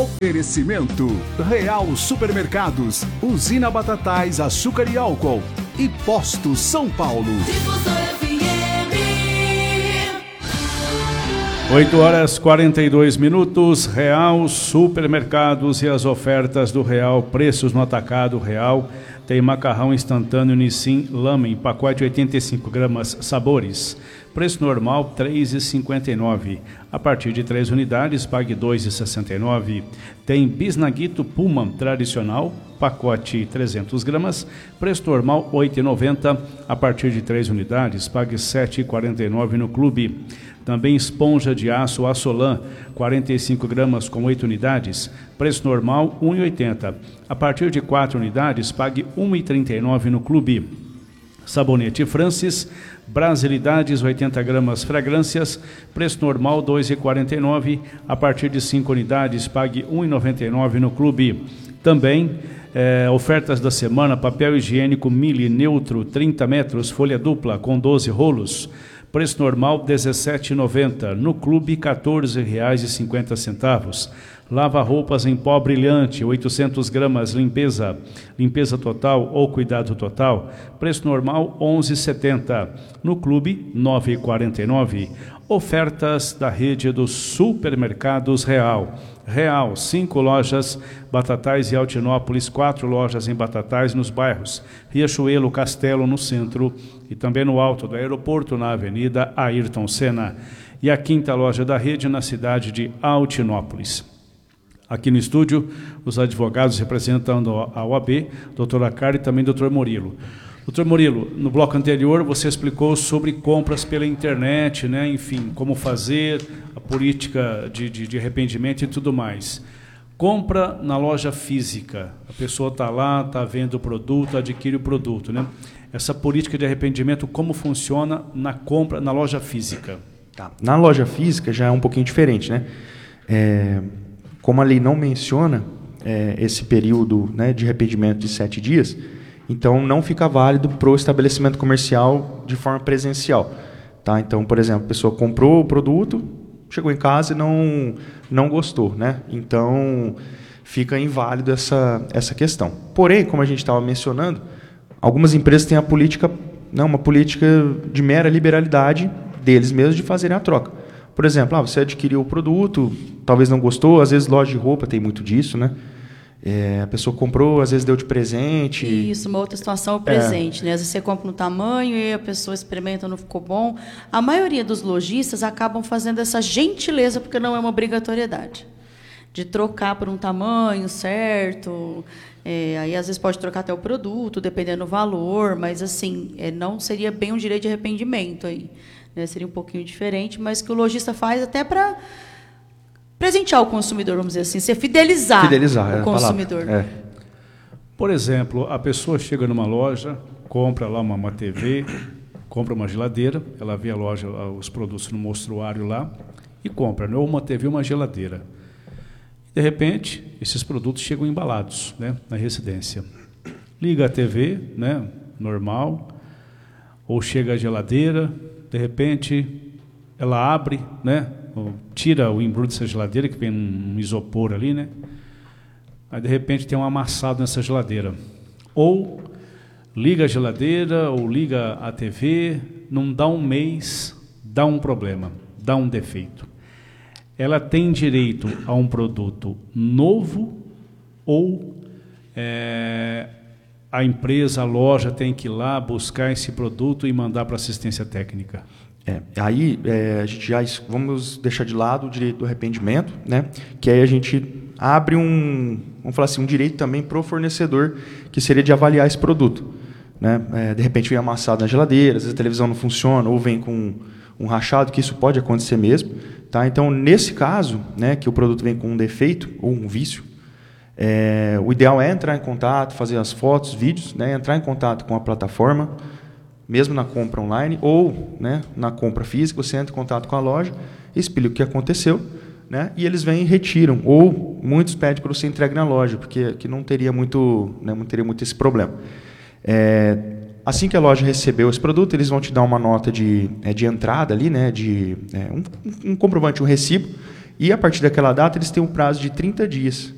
Oferecimento Real Supermercados, Usina Batatais, Açúcar e Álcool e Posto São Paulo. 8h42, Real Supermercados e as ofertas do Real, preços no atacado Real. Tem macarrão instantâneo Nissin Lamen, pacote 85 gramas, sabores. Preço normal R$ 3,59. A partir de 3 unidades, pague R$ 2,69. Tem bisnaguito Puma tradicional, pacote 300 gramas. Preço normal R$ 8,90. A partir de 3 unidades, pague R$ 7,49 no clube. Também esponja de aço Assolan, 45 gramas com 8 unidades. Preço normal R$ 1,80. A partir de 4 unidades, pague R$ 1,39 no clube. Sabonete Francis, Brasilidades, 80 gramas fragrâncias, preço normal R$ 2,49. A partir de 5 unidades, pague R$ 1,99 no clube. Também ofertas da semana: papel higiênico Mille Neutro, 30 metros, folha dupla com 12 rolos. Preço normal R$ 17,90. No clube, R$ 14,50. Lava-roupas em pó brilhante, 800 gramas, limpeza total ou cuidado total. Preço normal R$ 11,70. No clube, R$ 9,49. Ofertas da rede dos supermercados Real. Real, 5 lojas, Batatais e Altinópolis, 4 lojas em Batatais, nos bairros Riachuelo, Castelo, no centro, e também no alto do aeroporto, na Avenida Ayrton Senna. E a 5ª loja da rede na cidade de Altinópolis. Aqui no estúdio, os advogados representando a OAB, doutora Cara e também doutor Murilo. Doutor Murilo, no bloco anterior você explicou sobre compras pela internet, né? Enfim, como fazer, a política de arrependimento e tudo mais. Compra na loja física, a pessoa está lá, está vendo o produto, adquire o produto, né? Essa política de arrependimento, como funciona na compra na loja física? Tá. Na loja física já é um pouquinho diferente, né? Como a lei não menciona esse período, né, de arrependimento de 7 dias, então não fica válido para o estabelecimento comercial de forma presencial. Tá? Então, por exemplo, a pessoa comprou o produto, chegou em casa e não gostou, né? Então fica inválido essa questão. Porém, como a gente estava mencionando, algumas empresas têm uma política de mera liberalidade deles mesmos de fazerem a troca. Por exemplo, você adquiriu o produto, talvez não gostou, às vezes loja de roupa tem muito disso, né? A pessoa comprou, às vezes deu de presente. Isso, uma outra situação é o presente, né? Às vezes você compra no tamanho e a pessoa experimenta, não ficou bom. A maioria dos lojistas acabam fazendo essa gentileza, porque não é uma obrigatoriedade, de trocar por um tamanho certo. Aí às vezes pode trocar até o produto, dependendo do valor, mas assim, não seria bem um direito de arrependimento aí, né? Seria um pouquinho diferente, mas que o lojista faz até para presentear o consumidor, vamos dizer assim, fidelizar o consumidor. Por exemplo, a pessoa chega numa loja, compra lá uma TV, compra uma geladeira, ela vê a loja, os produtos no mostruário lá, e compra, ou uma TV ou uma geladeira. De repente, esses produtos chegam embalados, né, na residência. Liga a TV, né, normal, ou chega a geladeira, de repente ela abre, né, tira o embrulho dessa geladeira, que vem um isopor ali, né? Aí, de repente, tem um amassado nessa geladeira. Ou liga a geladeira, ou liga a TV, não dá um mês, dá um problema, dá um defeito. Ela tem direito a um produto novo ou a empresa, a loja tem que ir lá buscar esse produto e mandar para assistência técnica? Aí a gente vamos deixar de lado o direito do arrependimento, né? Que aí a gente abre vamos falar assim, um direito também para o fornecedor, que seria de avaliar esse produto, né? De repente vem amassado na geladeira, às vezes a televisão não funciona, ou vem com um rachado, que isso pode acontecer mesmo, tá? Então, nesse caso, né, que o produto vem com um defeito ou um vício, o ideal é entrar em contato, fazer as fotos, vídeos, né? Entrar em contato com a plataforma, mesmo na compra online ou, né, na compra física, você entra em contato com a loja, explica o que aconteceu, né, e eles vêm e retiram. Ou muitos pedem para você entregue na loja, porque que não teria muito esse problema. Assim que a loja recebeu esse produto, eles vão te dar uma nota de entrada ali, né, um comprovante, um recibo, E a partir daquela data eles têm um prazo de 30 dias